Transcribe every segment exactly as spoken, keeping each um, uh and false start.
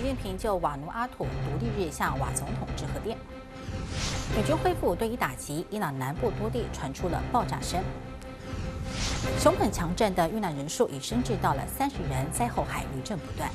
近平就瓦努阿土独立日向瓦总统致贺电。美军恢复对伊打击，伊朗南部多地传出了爆炸声。熊本强震的遇难人数已升至到了三十人，灾后还余震不断。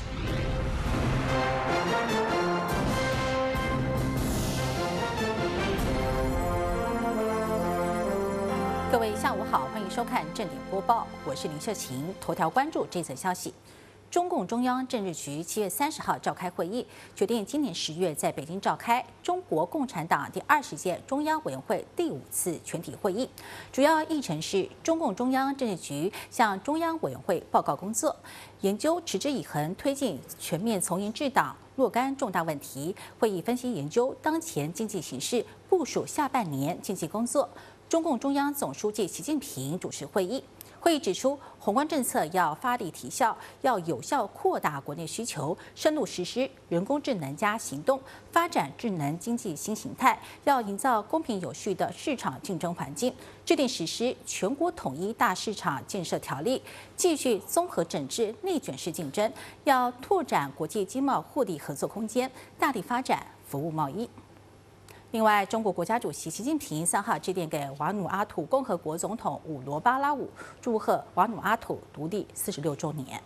各位下午好，欢迎收看正点播报，我是林秀琴。头条关注这则消息。中共中央政治局七月三十号召开会议，决定今年十月在北京召开中国共产党第二十届中央委员会第五次全体会议。主要议程是中共中央政治局向中央委员会报告工作，研究持之以恒推进全面从严治党若干重大问题。会议分析研究当前经济形势，部署下半年经济工作。中共中央总书记习近平主持会议。会议指出，宏观政策要发力提效，要有效扩大国内需求，深入实施人工智能加行动，发展智能经济新形态，要营造公平有序的市场竞争环境，制定实施全国统一大市场建设条例，继续综合整治内卷式竞争，要拓展国际经贸互利合作空间，大力发展服务贸易。另外，中国国家主席习近平三号致电给瓦努阿土共和国总统伍罗巴拉武，祝贺瓦努阿土独立四十六周年。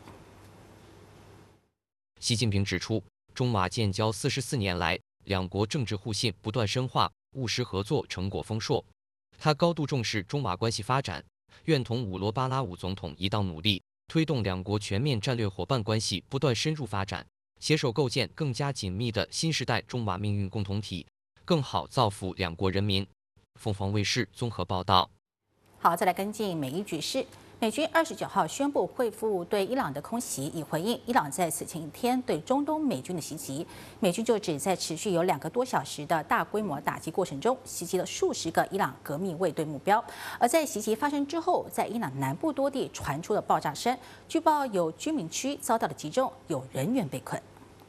习近平指出，中瓦建交四十四年来，两国政治互信不断深化，务实合作成果丰硕。他高度重视中瓦关系发展，愿同伍罗巴拉武总统一道努力，推动两国全面战略伙伴关系不断深入发展，携手构建更加紧密的新时代中瓦命运共同体。更好造福两国人民。凤凰卫视综合报道。 好，再来跟进美伊局势。美军二十九号宣布恢复对伊朗的空袭，以回应伊朗在此前一天对中东美军的袭击。美军就指在持续有两个多小时的大规模打击过程中，袭击了数十个伊朗革命卫队目标。而在袭击发生之后，在伊朗南部多地传出了爆炸声，据报有居民区遭到了击中，有人员被困。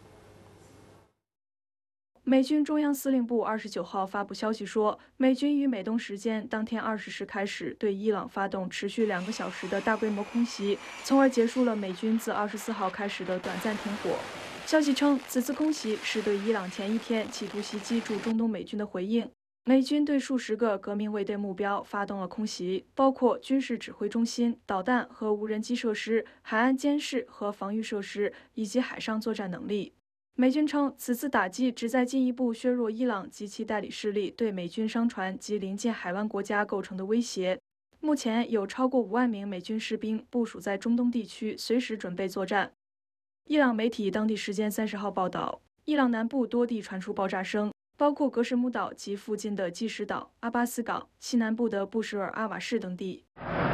美军中央司令部二十九号发布消息说，美军于美东时间当天二十时开始对伊朗发动持续两个小时的大规模空袭，从而结束了美军自二十四号开始的短暂停火。消息称，此次空袭是对伊朗前一天企图袭击驻中东美军的回应。美军对数十个革命卫队目标发动了空袭，包括军事指挥中心、导弹和无人机设施、海岸监视和防御设施以及海上作战能力。美军称，此次打击旨在进一步削弱伊朗及其代理势力对美军商船及邻近海湾国家构成的威胁。目前有超过五万名美军士兵部署在中东地区，随时准备作战。伊朗媒体当地时间三十号报道，伊朗南部多地传出爆炸声，包括格什木岛及附近的济什岛、阿巴斯港、西南部的布什尔阿瓦市等地。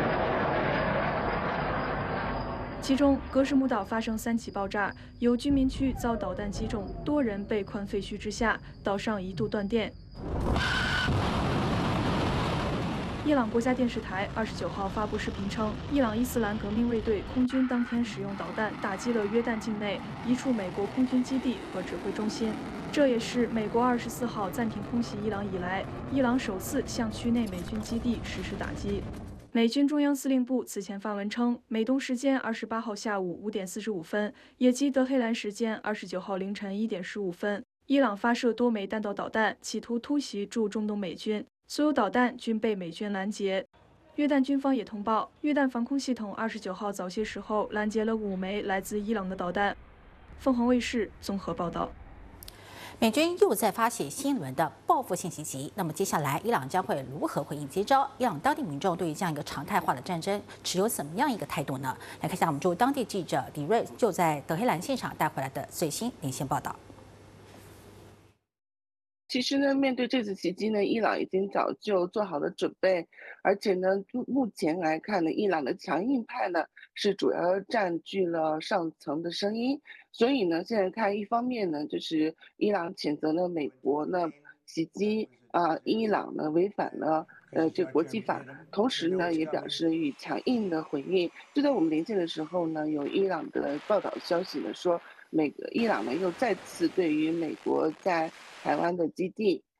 其中，格什木岛发生三起爆炸，有居民区遭导弹击中，多人被困废墟之下，岛上一度断电。伊朗国家电视台二十九号发布视频称，伊朗伊斯兰革命卫队空军当天使用导弹打击了约旦境内一处美国空军基地和指挥中心，这也是美国二十四号暂停空袭伊朗以来，伊朗首次向区内美军基地实施打击。美军中央司令部此前发文称，美东时间二十八号下午五点四十五分，也即德黑兰时间二十九号凌晨一点十五分，伊朗发射多枚弹道导弹，企图突袭驻中东美军，所有导弹均被美军拦截。约旦军方也通报，约旦防空系统二十九号早些时候拦截了五枚来自伊朗的导弹。凤凰卫视综合报道。 美军又在发起新一轮的报复性袭击，那么接下来伊朗将会如何回应接招？伊朗当地民众对于这样一个常态化的战争持有怎么样一个态度呢？来看一下我们驻当地记者李瑞就在德黑兰现场带回来的最新连线报道。 其实呢，面对这次袭击呢，伊朗已经早就做好了准备，而且呢，目前来看呢，伊朗的强硬派呢是主要占据了上层的声音，所以呢，现在看一方面呢，就是伊朗谴责了美国呢袭击啊、呃，伊朗呢违反了呃这国际法，同时呢也表示予以强硬的回应。就在我们连线的时候呢，有伊朗的报道消息呢说，美伊朗呢又再次对于美国在台湾的基地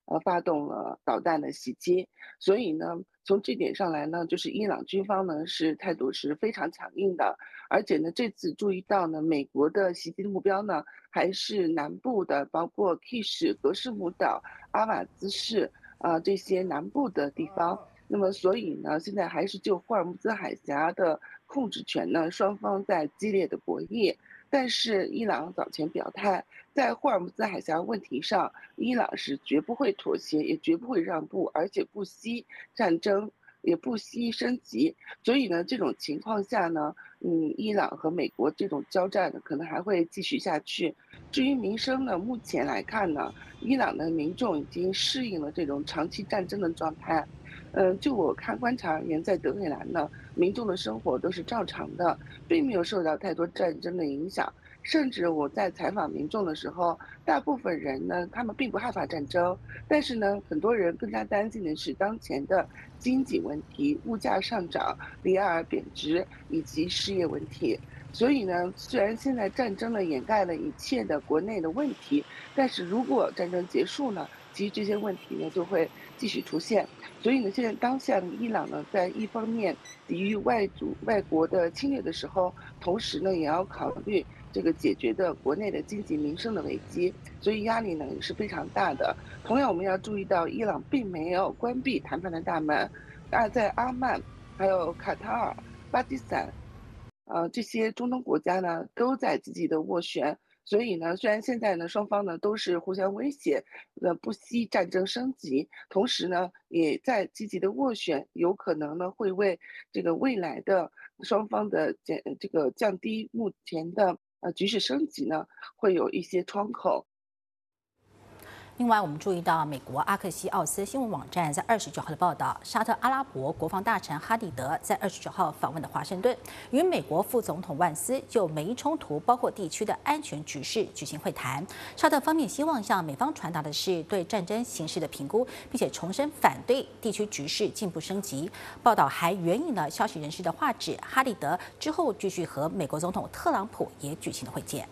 呃发动了导弹的袭击。所以呢，从这点上来呢，就是伊朗军方呢是态度是非常强硬的，而且呢，这次注意到呢，美国的袭击目标呢还是南部的，包括 Kish 格什姆岛、阿瓦兹市啊、呃、这些南部的地方。那么，所以呢，现在还是就霍尔木兹海峡的控制权呢，双方在激烈的博弈。但是，伊朗早前表态，在霍尔木兹海峡问题上，伊朗是绝不会妥协，也绝不会让步，而且不惜战争，也不惜升级。所以呢，这种情况下呢，嗯，伊朗和美国这种交战呢，可能还会继续下去。至于民生呢，目前来看呢，伊朗的民众已经适应了这种长期战争的状态。嗯，就我看观察而言，在德黑兰呢，民众的生活都是照常的，并没有受到太多战争的影响。甚至我在采访民众的时候，大部分人呢，他们并不害怕战争，但是呢，很多人更加担心的是当前的经济问题、物价上涨、里尔贬值以及失业问题。所以呢，虽然现在战争呢掩盖了一切的国内的问题，但是如果战争结束呢，其实这些问题呢就会继续出现。所以呢，现在当下的伊朗呢，在一方面抵御外族外国的侵略的时候，同时呢，也要考虑这个解决的国内的经济民生的危机，所以压力呢也是非常大的。同样，我们要注意到，伊朗并没有关闭谈判的大门，啊，在阿曼、还有卡塔尔、巴基斯坦，呃，这些中东国家呢，都在积极的斡旋。所以呢，虽然现在呢，双方呢都是互相威胁，呃，不惜战争升级，同时呢，也在积极的斡旋，有可能呢会为这个未来的双方的减这个降低目前的呃局势升级呢，会有一些窗口。 另外，我们注意到美国阿克西奥斯新闻网站在二十九号的报道，沙特阿拉伯国防大臣哈蒂德在二十九号访问的华盛顿，与美国副总统万斯就美伊冲突包括地区的安全局势举行会谈。沙特方面希望向美方传达的是对战争形势的评估，并且重申反对地区局势进一步升级。报道还援引了消息人士的话，指哈蒂德之后继续和美国总统特朗普也举行了会见。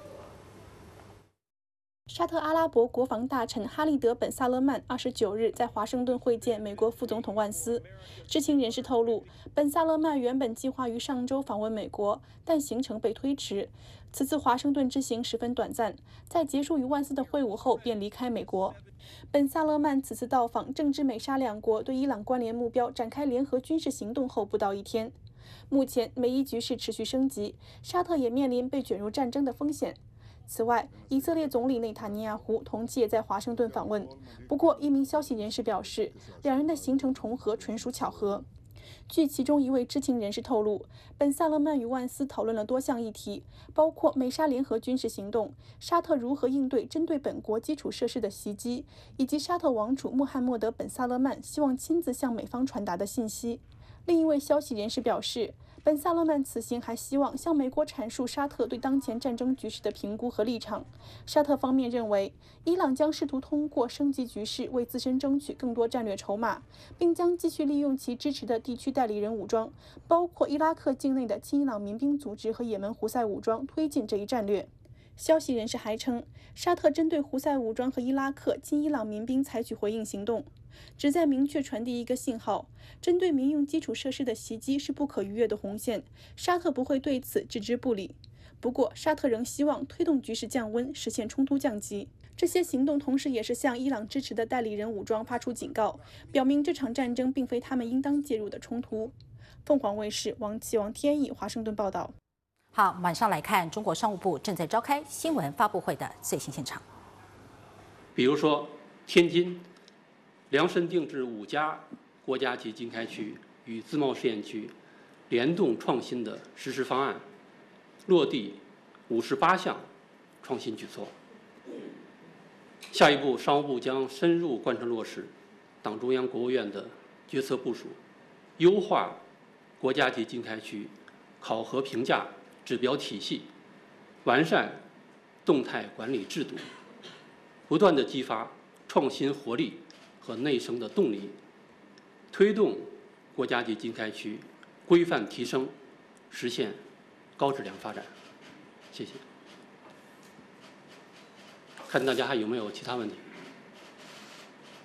沙特阿拉伯国防大臣哈利德·本·萨勒曼二十九日在华盛顿会见美国副总统万斯。知情人士透露，本·萨勒曼原本计划于上周访问美国，但行程被推迟。此次华盛顿之行十分短暂，在结束与万斯的会晤后便离开美国。本·萨勒曼此次到访正值美沙两国对伊朗关联目标展开联合军事行动后不到一天。目前美伊局势持续升级，沙特也面临被卷入战争的风险。此外，以色列总理内塔尼亚胡同期也在华盛顿访问。不过，一名消息人士表示，两人的行程重合纯属巧合。据其中一位知情人士透露，本·萨勒曼与万斯讨论了多项议题，包括美沙联合军事行动、沙特如何应对针对本国基础设施的袭击，以及沙特王储穆罕默德·本·萨勒曼希望亲自向美方传达的信息。另一位消息人士表示，本·萨勒曼此行还希望向美国阐述沙特对当前战争局势的评估和立场。沙特方面认为，伊朗将试图通过升级局势为自身争取更多战略筹码，并将继续利用其支持的地区代理人武装，包括伊拉克境内的亲伊朗民兵组织和也门胡塞武装，推进这一战略。消息人士还称，沙特针对胡塞武装和伊拉克亲伊朗民兵采取回应行动，旨在明确传递一个信号：针对民用基础设施的袭击是不可逾越的红线，沙特不会对此置之不理。不过，沙特仍希望推动局势降温，实现冲突降级。这些行动同时也是向伊朗支持的代理人武装发出警告，表明这场战争并非他们应当介入的冲突。凤凰卫视王启王天意华盛顿报道。 好，晚上来看中国商务部正在召开新闻发布会的最新现场。 比如说，天津量身定制五家国家级经开区与自贸试验区联动创新的实施方案，落地五十八项创新举措。下一步，商务部将深入贯彻落实党中央、国务院的决策部署，优化国家级经开区考核评价指标体系，完善动态管理制度，不断地激发创新活力和内生的动力，推动国家级经开区规范提升，实现高质量发展。谢谢。看大家还有没有其他问题？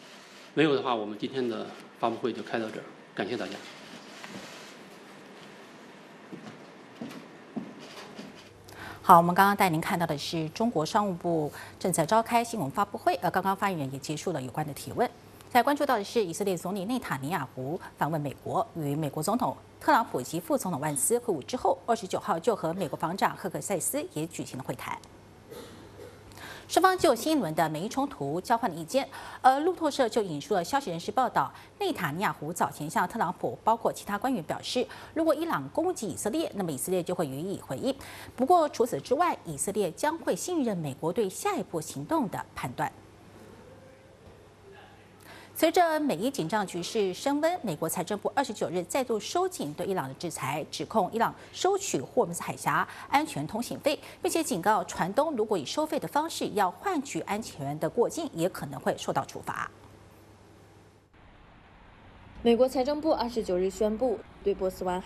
没有的话，我们今天的发布会就开到这儿，感谢大家。 好，我们刚刚带您看到的是中国商务部正在召开新闻发布会，而刚刚发言人也结束了有关的提问。再关注到的是以色列总理内塔尼亚胡访问美国，与美国总统特朗普及副总统万斯会晤之后，二十九号就和美国防长赫克塞斯也举行了会谈。双方就新一轮的美伊冲突交换了意见，而路透社就引述了消息人士报道，内塔尼亚胡早前向特朗普包括其他官员表示，如果伊朗攻击以色列，那么以色列就会予以回应。不过除此之外，以色列将会信任美国对下一步行动的判断。随着美伊紧张局势升温，美国财政部二十九日再度收紧对伊朗的制裁，指控伊朗收取霍姆斯海峡安全通行费，并且警告船东，如果以收费的方式要换取安全的过境，也可能会受到处罚。 美国财政部二十九日宣布，对波斯湾